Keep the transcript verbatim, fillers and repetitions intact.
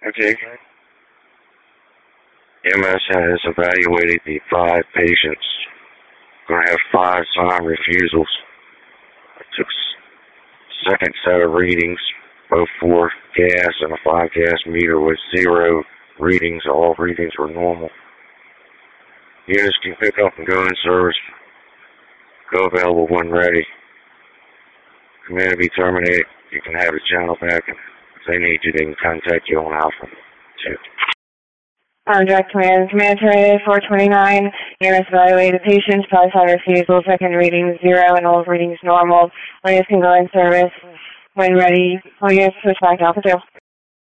Okay. M S has evaluated the five patients. Going to have five sign refusals. I took second set of readings, both for gas and a five gas meter with zero readings. All readings were normal. Units can pick up and go in service. Go available when ready. Command to be terminated. You can have the channel back. If they need you, they can contact you on Alpha two. On direct command, command terminated four twenty-nine. Units evaluated patients, five sign refusal, second reading zero, and all readings normal. Units can go in service when ready. All units switch back to Alpha two.